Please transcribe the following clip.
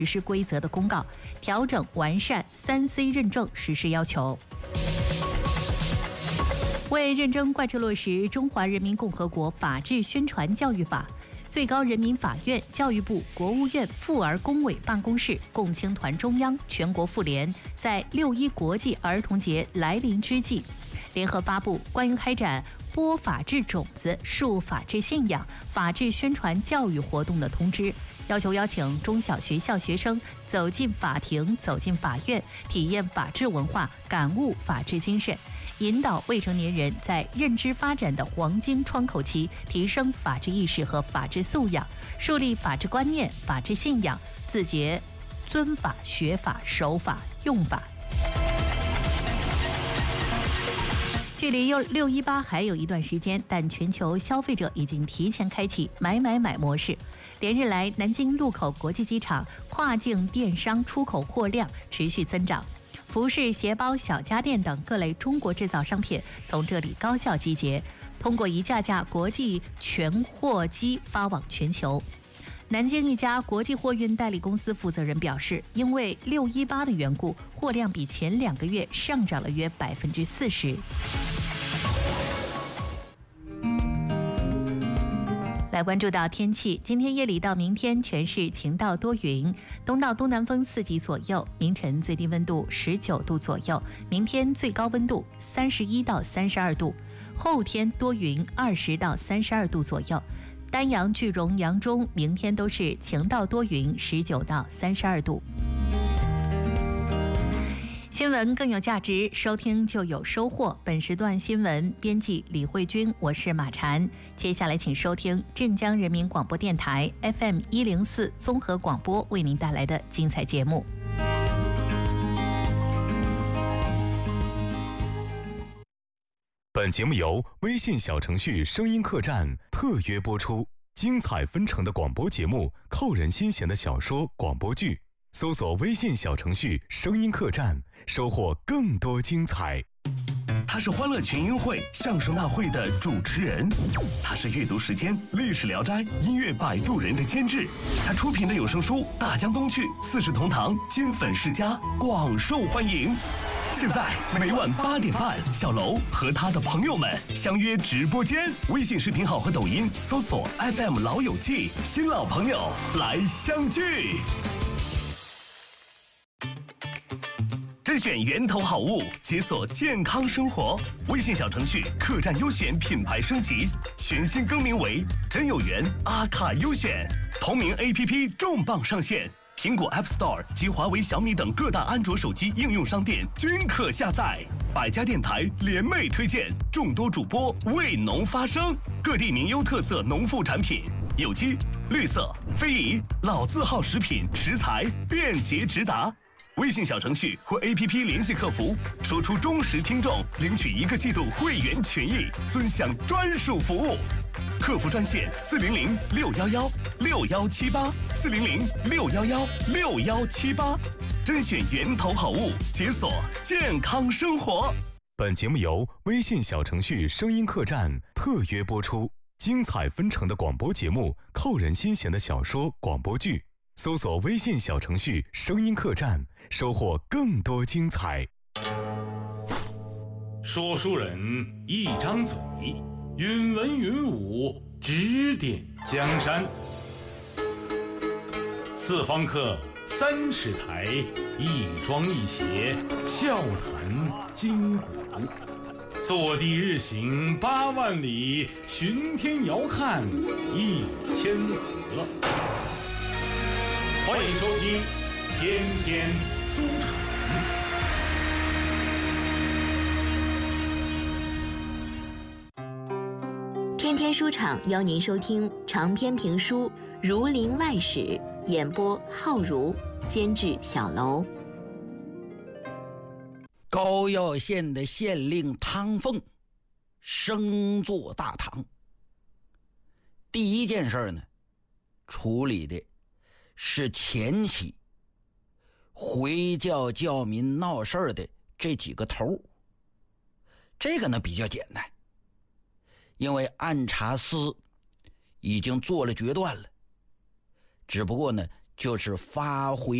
实施规则的公告，调整完善3C 认证实施要求。为认真贯彻落实《中华人民共和国法治宣传教育法》，最高人民法院、教育部、国务院妇儿工委办公室、共青团中央、全国妇联在6·1国际儿童节来临之际，联合发布关于开展播法治种子、树法治信仰、法治宣传教育活动的通知，邀请中小学校学生走进法庭、走进法院，体验法治文化，感悟法治精神，引导未成年人在认知发展的黄金窗口期提升法治意识和法治素养，树立法治观念、法治信仰，自觉遵法、学法、守法、用法。距离6·18还有一段时间，但全球消费者已经提前开启买模式。连日来，南京禄口国际机场跨境电商出口货量持续增长，服饰、鞋包、小家电等各类中国制造商品从这里高效集结，通过一架国际全货机发往全球。南京一家国际货运代理公司负责人表示，因为6·18的缘故，货量比前2个月上涨了约40%。来关注到天气，今天夜里到明天全是晴到多云，东到东南风4级左右，凌晨最低温度19度左右，明天最高温度31到32度，后天多云20到32度左右。丹阳、句容、扬中明天都是晴到多云，19到32度。新闻更有价值，收听就有收获。本时段新闻编辑李慧君，我是马婵。接下来请收听镇江人民广播电台 FM104综合广播为您带来的精彩节目。 本节目由微信小程序声音客栈特约播出，精彩纷呈的广播节目，扣人心弦的小说、广播剧，搜索微信小程序声音客栈，收获更多精彩。 他是欢乐群英会、相声大会的主持人，他是阅读时间、历史聊斋、音乐摆渡人的监制，他出品的有声书《大江东去》《四世同堂》金粉世家广受欢迎。现在每晚8点半，小楼和他的朋友们相约直播间，微信视频号和抖音搜索 FM 老友记，新老朋友来相聚。甄选源头好物，解锁健康生活。微信小程序客栈优选品牌升级，全新更名为真有缘阿卡优选，同名 APP 重磅上线。苹果 App Store 及华为、小米等各大安卓手机应用商店均可下载。百家电台联袂推荐，众多主播为农发声，各地名优特色农副产品，有机、绿色、非遗、老字号食品食材便捷直达。微信小程序或 APP 联系客服，说出忠实听众，领取1个季度会员权益，尊享专属服务。客服专线400-611-6178，400-611-6178，甄选源头好物，解锁健康生活。 本节目由微信小程序声音客栈特约播出，精彩纷呈的广播节目，扣人心弦的小说、广播剧，搜索微信小程序声音客栈，收获更多精彩。 说书人一张嘴，云文云武，指点江山。四方客3尺台，一庄一谐，笑谈今古。坐地日行8万里，巡天遥看1000河。欢迎收听天天书场。 天天书场邀您收听长篇评书《儒林外史》，演播浩如，监制小楼。 高要县的县令汤凤升做大唐，第一件事呢，处理的是前期回教教民闹事儿的这几个头。这个呢比较简单，因为按察司已经做了决断了，只不过呢就是发挥